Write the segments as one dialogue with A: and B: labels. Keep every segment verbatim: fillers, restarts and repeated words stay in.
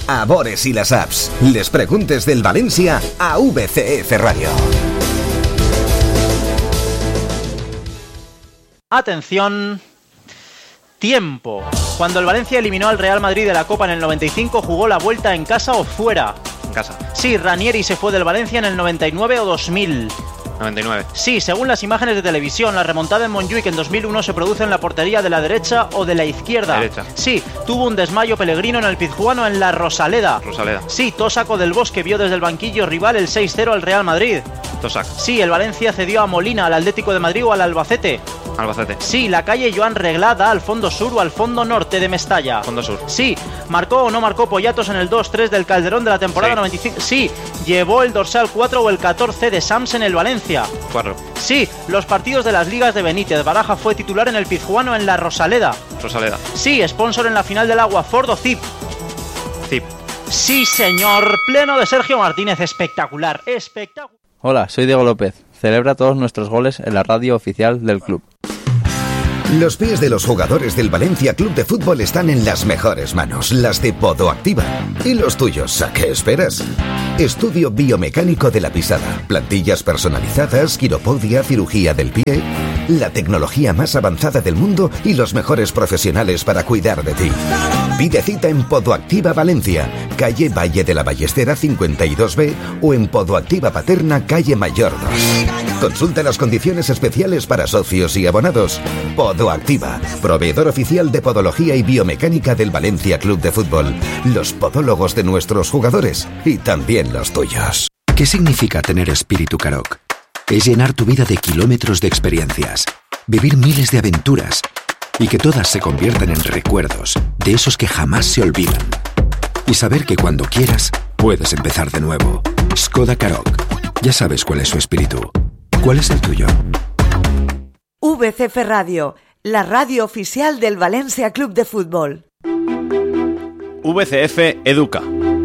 A: a Bores y las apps. Les preguntes del Valencia a V C F Radio.
B: Atención. Tiempo. Cuando el Valencia eliminó al Real Madrid de la Copa en el noventa y cinco, ¿jugó la vuelta en casa o fuera?
C: En casa.
B: Sí, Ranieri se fue del Valencia en el noventa y nueve o dos mil.
C: noventa y nueve.
B: Sí, según las imágenes de televisión, la remontada en Montjuic en dos mil uno se produce en la portería de la derecha o de la izquierda.
C: Derecha.
B: Sí, tuvo un desmayo Pellegrino en el Pizjuano en la Rosaleda.
C: Rosaleda.
B: Sí, Tósaco del Bosque vio desde el banquillo rival el seis cero al Real Madrid.
C: Tosac.
B: Sí, el Valencia cedió a Molina, al Atlético de Madrid o al Albacete.
C: Albacete.
B: Sí, la calle Joan Reglada al fondo sur o al fondo norte de Mestalla.
C: Fondo sur.
B: Sí, marcó o no marcó Poyatos en el dos tres del Calderón de la temporada
C: Sí.
B: noventa y cinco. Sí, llevó el dorsal cuatro o el catorce de Sams en el Valencia.
C: cuatro.
B: Sí, los partidos de las ligas de Benítez. Baraja fue titular en el Pizjuano en la Rosaleda.
C: Rosaleda.
B: Sí, sponsor en la final del agua, Ford o Zip.
C: Zip.
B: Sí, señor, pleno de Sergio Martínez, espectacular, espectacular.
D: Hola, soy Diego López. Celebra todos nuestros goles en la radio oficial del club.
A: Los pies de los jugadores del Valencia Club de Fútbol están en las mejores manos, las de Podoactiva. ¿Y los tuyos? ¿A qué esperas? Estudio biomecánico de la pisada, plantillas personalizadas, quiropodia, cirugía del pie, la tecnología más avanzada del mundo y los mejores profesionales para cuidar de ti. Pide cita en Podoactiva Valencia, calle Valle de la Ballestera cincuenta y dos B o en Podoactiva Paterna, calle Mayor dos. Consulta las condiciones especiales para socios y abonados. Podoactiva, proveedor oficial de podología y biomecánica del Valencia Club de Fútbol. Los podólogos de nuestros jugadores y también los tuyos.
E: ¿Qué significa tener espíritu Karoq? Es llenar tu vida de kilómetros de experiencias, vivir miles de aventuras y que todas se conviertan en recuerdos, de esos que jamás se olvidan. Y saber que cuando quieras, puedes empezar de nuevo. Skoda Karoq. Ya sabes cuál es su espíritu. ¿Cuál es el tuyo?
F: V C F Radio, la radio oficial del Valencia Club de Fútbol.
G: V C F Educa.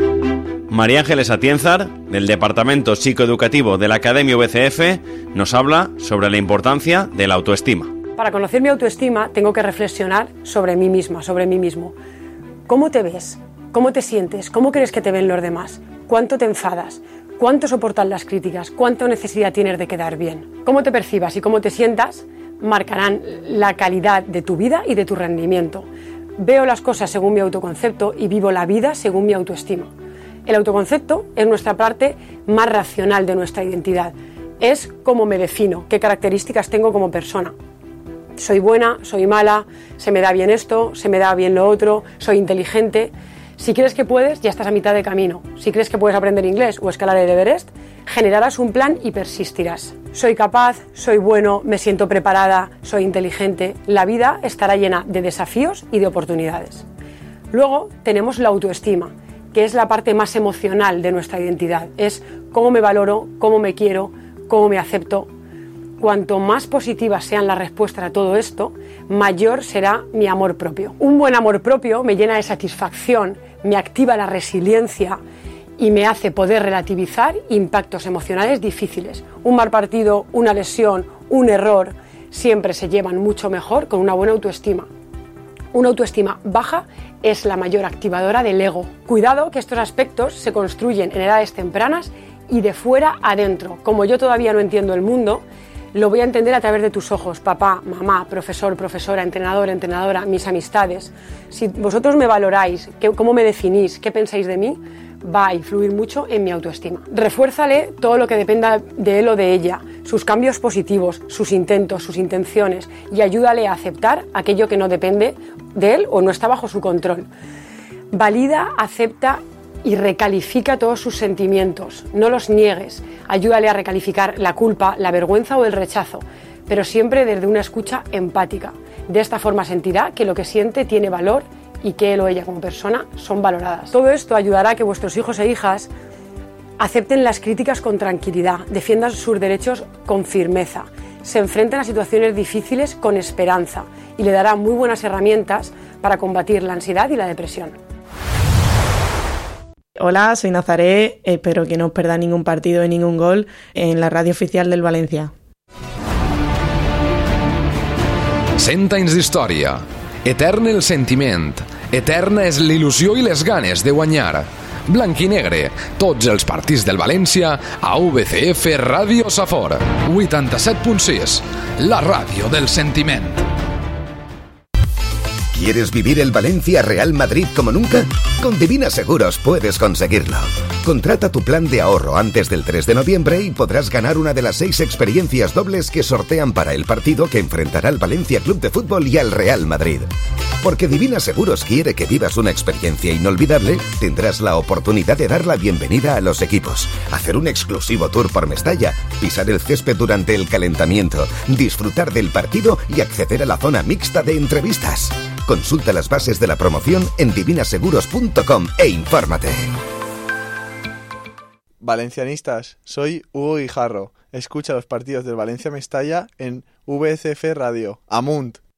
G: María Ángeles Atienzar, del Departamento Psicoeducativo de la Academia V C F, nos habla sobre la importancia de la autoestima.
H: Para conocer mi autoestima tengo que reflexionar sobre mí misma, sobre mí mismo. ¿Cómo te ves? ¿Cómo te sientes? ¿Cómo crees que te ven los demás? ¿Cuánto te enfadas? ¿Cuánto soportan las críticas? ¿Cuánta necesidad tienes de quedar bien? Cómo te percibas y cómo te sientas marcarán la calidad de tu vida y de tu rendimiento. Veo las cosas según mi autoconcepto y vivo la vida según mi autoestima. El autoconcepto es nuestra parte más racional de nuestra identidad. Es cómo me defino, qué características tengo como persona. Soy buena, soy mala, se me da bien esto, se me da bien lo otro, soy inteligente. Si crees que puedes, ya estás a mitad de camino. Si crees que puedes aprender inglés o escalar el Everest, generarás un plan y persistirás. Soy capaz, soy bueno, me siento preparada, soy inteligente. La vida estará llena de desafíos y de oportunidades. Luego tenemos la autoestima, que es la parte más emocional de nuestra identidad. Es cómo me valoro, cómo me quiero, cómo me acepto. Cuanto más positivas sean las respuestas a todo esto, mayor será mi amor propio. Un buen amor propio me llena de satisfacción, me activa la resiliencia y me hace poder relativizar impactos emocionales difíciles. Un mal partido, una lesión, un error, siempre se llevan mucho mejor con una buena autoestima. Una autoestima baja es la mayor activadora del ego. Cuidado que estos aspectos se construyen en edades tempranas y de fuera adentro. Como yo todavía no entiendo el mundo, lo voy a entender a través de tus ojos, papá, mamá, profesor, profesora, entrenador, entrenadora, mis amistades. Si vosotros me valoráis, qué, cómo me definís, qué pensáis de mí, va a influir mucho en mi autoestima. Refuérzale todo lo que dependa de él o de ella, sus cambios positivos, sus intentos, sus intenciones, y ayúdale a aceptar aquello que no depende de él o no está bajo su control. Valida, acepta y recalifica todos sus sentimientos, no los niegues, ayúdale a recalificar la culpa, la vergüenza o el rechazo, pero siempre desde una escucha empática. De esta forma sentirá que lo que siente tiene valor y que él o ella como persona son valoradas. Todo esto ayudará a que vuestros hijos e hijas acepten las críticas con tranquilidad, defiendan sus derechos con firmeza, se enfrenten a situaciones difíciles con esperanza y le dará muy buenas herramientas para combatir la ansiedad y la depresión.
I: Hola, soy Nazaré, espero que no os perdáis ningún partido y ningún gol en la radio oficial del Valencia.
J: Cent anys d'història, etern el sentiment, Eterna és l'il·lusió i les ganes de guanyar. Blanc i negre, tots els partits del València a V C F Ràdio Safor. vuitanta-set punt sis, la ràdio del sentiment.
A: ¿Quieres vivir el Valencia Real Madrid como nunca? Con Divina Seguros puedes conseguirlo. Contrata tu plan de ahorro antes del tres de noviembre y podrás ganar una de las seis experiencias dobles que sortean para el partido que enfrentará al Valencia Club de Fútbol y al Real Madrid. Porque Divina Seguros quiere que vivas una experiencia inolvidable, tendrás la oportunidad de dar la bienvenida a los equipos, hacer un exclusivo tour por Mestalla, pisar el césped durante el calentamiento, disfrutar del partido y acceder a la zona mixta de entrevistas. Consulta las bases de la promoción en divina seguros punto com e infórmate.
K: Valencianistas, soy Hugo Guijarro. Escucha los partidos del Valencia Mestalla en V C F Radio. Amunt.